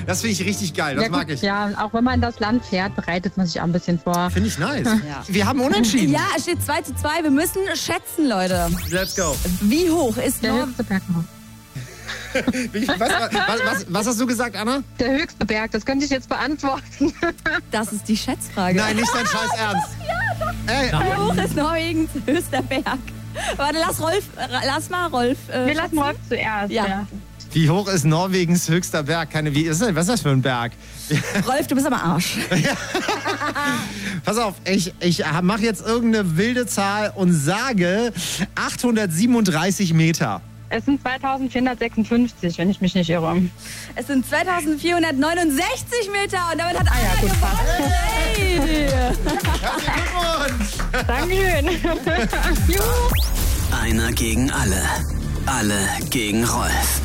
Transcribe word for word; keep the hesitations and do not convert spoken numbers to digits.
Das finde ich richtig geil, das ja, mag gut, ich. Ja, auch wenn man in das Land fährt, bereitet man sich auch ein bisschen vor. Finde ich nice. Ja. Wir haben unentschieden. Ja, es steht zwei zu zwei. Wir müssen schätzen, Leute. Let's go. Wie hoch ist Der Nor höchste Berg. Wie- Was, was, was, was hast du gesagt, Anna? Der höchste Berg, das könnte ich jetzt beantworten. Das ist die Schätzfrage. Nein, nicht dein Scheiß Ernst. Ey, Wie hoch ist Norwegens höchster Berg? Warte, lass Rolf, äh, lass mal Rolf. Äh, Wir lassen Rolf zuerst. Ja. wie hoch ist Norwegens höchster Berg? Keine, wie ist das, was ist das für ein Berg? Rolf, du bist am Arsch. Pass auf, ich, ich mache jetzt irgendeine wilde Zahl und sage achthundertsiebenunddreißig Meter. Es sind zweitausendvierhundertsechsundfünfzig, wenn ich mich nicht irre. Es sind zweitausendvierhundertneunundsechzig Meter und damit hat Anna gut, gewonnen. Hey. Herzlichen Glückwunsch! Dankeschön. Juhu. Einer gegen alle. Alle gegen Rolf.